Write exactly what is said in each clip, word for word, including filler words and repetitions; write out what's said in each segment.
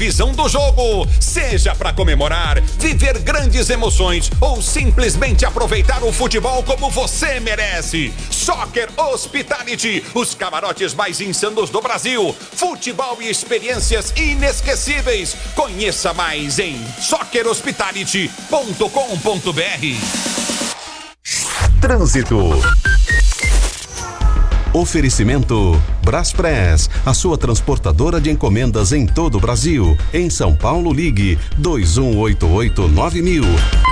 visão do jogo. Seja para comemorar, viver grandes emoções ou simplesmente aproveitar o futebol como você merece. Soccer Hospitality, os camarotes mais insanos do Brasil. Futebol e experiências inesquecíveis. Conheça mais em soccer hospitality ponto com ponto br. Trânsito. Oferecimento Braspress, a sua transportadora de encomendas em todo o Brasil. Em São Paulo, ligue dois um oito oito nove mil.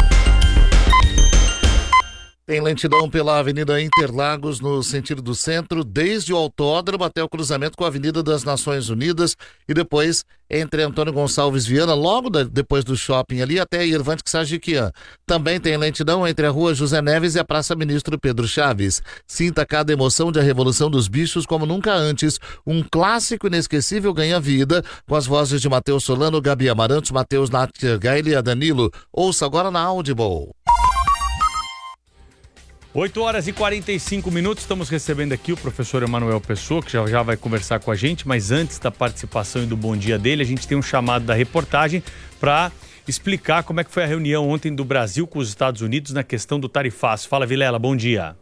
Tem lentidão pela Avenida Interlagos no sentido do centro, desde o autódromo até o cruzamento com a Avenida das Nações Unidas e depois entre Antônio Gonçalves Viana, logo da, depois do shopping ali até Irvante Sajiquian. Também tem lentidão entre a Rua José Neves e a Praça Ministro Pedro Chaves. Sinta cada emoção de A Revolução dos Bichos como nunca antes. Um clássico inesquecível ganha vida com as vozes de Matheus Solano, Gabi Amarantos, Matheus Nattergaile e Danilo. Ouça agora na Audible. oito horas e quarenta e cinco minutos, estamos recebendo aqui o professor Emanuel Pessoa, que já, já vai conversar com a gente, mas antes da participação e do bom dia dele, a gente tem um chamado da reportagem para explicar como é que foi a reunião ontem do Brasil com os Estados Unidos na questão do tarifaço. Fala, Vilela, bom dia.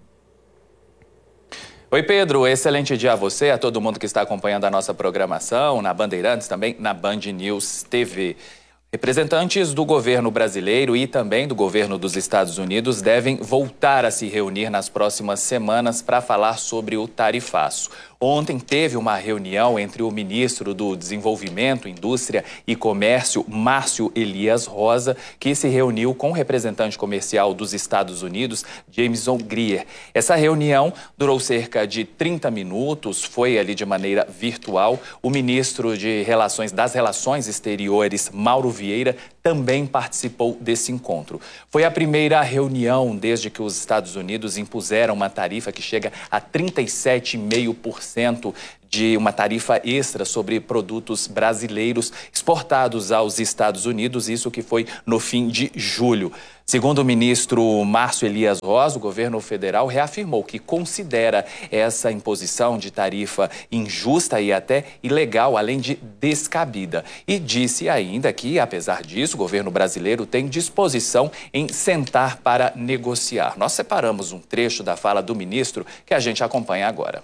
Oi, Pedro, excelente dia a você, a todo mundo que está acompanhando a nossa programação, na Bandeirantes, também na Band News T V. Representantes do governo brasileiro e também do governo dos Estados Unidos devem voltar a se reunir nas próximas semanas para falar sobre o tarifaço. Ontem teve uma reunião entre o ministro do Desenvolvimento, Indústria e Comércio, Márcio Elias Rosa, que se reuniu com o representante comercial dos Estados Unidos, Jameson Greer. Essa reunião durou cerca de trinta minutos, foi ali de maneira virtual. O ministro de Relações das Relações Exteriores, Mauro Vieira, também participou desse encontro. Foi a primeira reunião desde que os Estados Unidos impuseram uma tarifa que chega a trinta e sete vírgula cinco por cento de uma tarifa extra sobre produtos brasileiros exportados aos Estados Unidos, isso que foi no fim de julho. Segundo o ministro Márcio Elias Rosa, o governo federal reafirmou que considera essa imposição de tarifa injusta e até ilegal, além de descabida. E disse ainda que, apesar disso, o governo brasileiro tem disposição em sentar para negociar. Nós separamos um trecho da fala do ministro que a gente acompanha agora.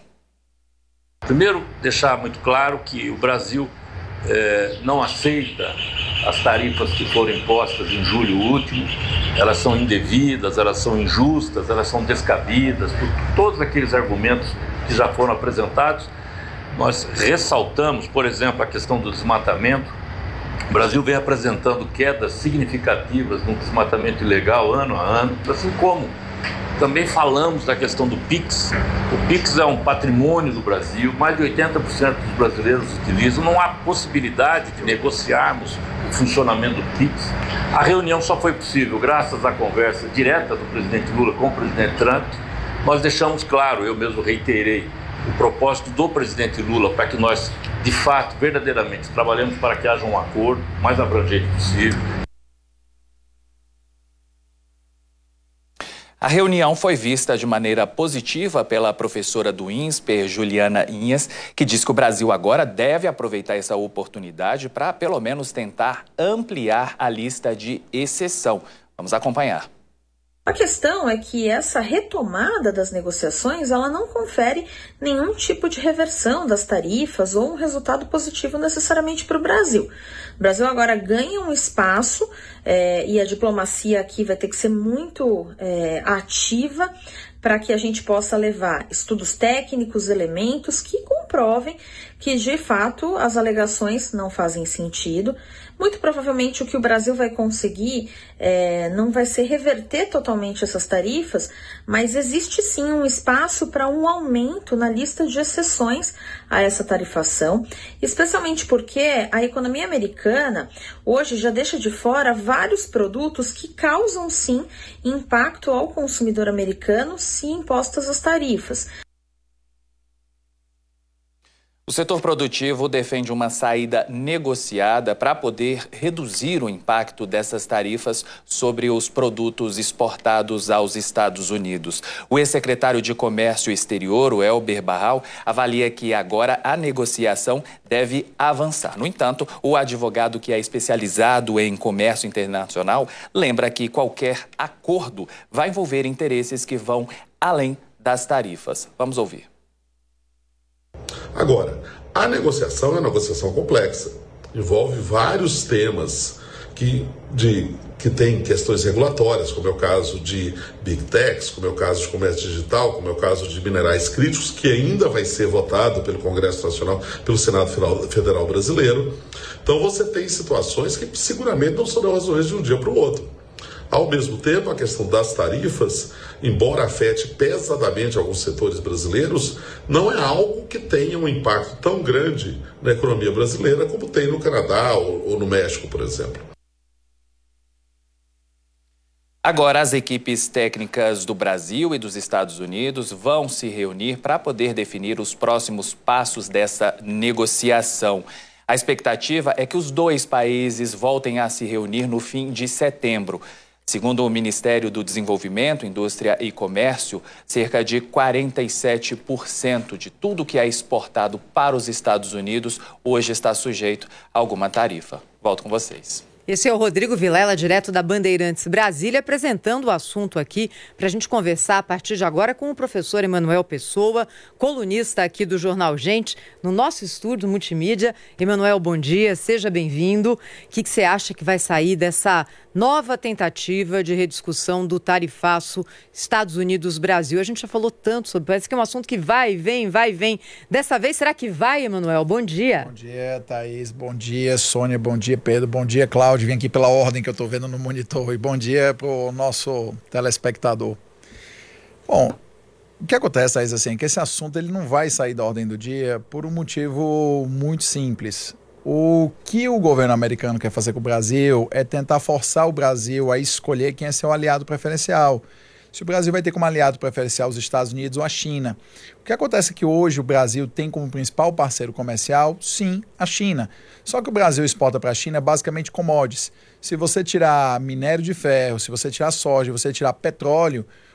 Primeiro, deixar muito claro que o Brasil eh, não aceita as tarifas que foram impostas em julho último. Elas são indevidas, elas são injustas, elas são descabidas, por todos aqueles argumentos que já foram apresentados. Nós ressaltamos, por exemplo, a questão do desmatamento. O Brasil vem apresentando quedas significativas no desmatamento ilegal ano a ano, assim como também falamos da questão do Pix. O Pix é um patrimônio do Brasil, mais de oitenta por cento dos brasileiros utilizam. Não há possibilidade de negociarmos o funcionamento do Pix. A reunião só foi possível graças à conversa direta do presidente Lula com o presidente Trump. Nós deixamos claro, eu mesmo reiterei, o propósito do presidente Lula para que nós, de fato, verdadeiramente, trabalhemos para que haja um acordo mais abrangente possível. A reunião foi vista de maneira positiva pela professora do INSPER, Juliana Inhas, que diz que o Brasil agora deve aproveitar essa oportunidade para, pelo menos, tentar ampliar a lista de exceção. Vamos acompanhar. A questão é que essa retomada das negociações, ela não confere nenhum tipo de reversão das tarifas ou um resultado positivo necessariamente para o Brasil. O Brasil agora ganha um espaço é, e a diplomacia aqui vai ter que ser muito é, ativa para que a gente possa levar estudos técnicos, elementos que comprovem que, de fato, as alegações não fazem sentido. Muito provavelmente o que o Brasil vai conseguir é, não vai ser reverter totalmente essas tarifas, mas existe sim um espaço para um aumento na lista de exceções a essa tarifação, especialmente porque a economia americana hoje já deixa de fora vários produtos que causam sim impacto ao consumidor americano se impostas as tarifas. O setor produtivo defende uma saída negociada para poder reduzir o impacto dessas tarifas sobre os produtos exportados aos Estados Unidos. O ex-secretário de Comércio Exterior, o Elber Barral, avalia que agora a negociação deve avançar. No entanto, o advogado que é especializado em comércio internacional lembra que qualquer acordo vai envolver interesses que vão além das tarifas. Vamos ouvir. Agora, a negociação é uma negociação complexa, envolve vários temas que, de, que tem questões regulatórias, como é o caso de Big Techs, como é o caso de comércio digital, como é o caso de minerais críticos, que ainda vai ser votado pelo Congresso Nacional, pelo Senado Federal Brasileiro. Então você tem situações que seguramente não serão resolvidas de um dia para o outro. Ao mesmo tempo, a questão das tarifas, embora afete pesadamente alguns setores brasileiros, não é algo que tenha um impacto tão grande na economia brasileira como tem no Canadá ou, ou no México, por exemplo. Agora, as equipes técnicas do Brasil e dos Estados Unidos vão se reunir para poder definir os próximos passos dessa negociação. A expectativa é que os dois países voltem a se reunir no fim de setembro. Segundo o Ministério do Desenvolvimento, Indústria e Comércio, cerca de quarenta e sete por cento de tudo que é exportado para os Estados Unidos hoje está sujeito a alguma tarifa. Volto com vocês. Esse é o Rodrigo Vilela, direto da Bandeirantes Brasília, apresentando o assunto aqui para a gente conversar a partir de agora com o professor Emanuel Pessoa, colunista aqui do Jornal Gente, no nosso estúdio multimídia. Emanuel, bom dia, seja bem-vindo. O que, que você acha que vai sair dessa nova tentativa de rediscussão do tarifaço Estados Unidos-Brasil? A gente já falou tanto sobre, parece que é um assunto que vai e vem, vai e vem. Dessa vez, será que vai, Emanuel? Bom dia. Bom dia, Thaís. Bom dia, Sônia. Bom dia, Pedro. Bom dia, Cláudio. Vim aqui pela ordem que eu estou vendo no monitor. E bom dia para o nosso telespectador. Bom, o que acontece, Thaís, assim, é que esse assunto ele não vai sair da ordem do dia por um motivo muito simples. O que o governo americano quer fazer com o Brasil é tentar forçar o Brasil a escolher quem é seu aliado preferencial. Se o Brasil vai ter como aliado preferencial os Estados Unidos ou a China. O que acontece é que hoje o Brasil tem como principal parceiro comercial, sim, a China. Só que o Brasil exporta para a China basicamente commodities. Se você tirar minério de ferro, se você tirar soja, se você tirar petróleo,